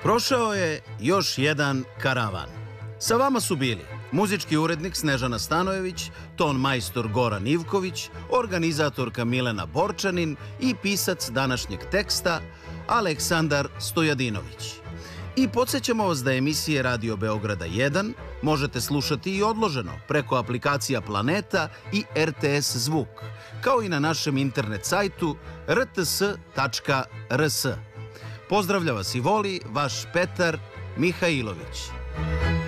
Prošao je još jedan karavan. Sa vama su bili muzički urednik Snežana Stanojević, ton majstor Goran Ivković, organizatorka Milena Borčanin i pisac današnjeg teksta Aleksandar Stojadinović. I podsjećamo vas da emisije Radio Beograda 1 možete slušati i odloženo preko aplikacija Planeta i RTS Zvuk, kao i na našem internet sajtu rts.rs. Pozdravlja vas i voli vaš Petar Mihajlović.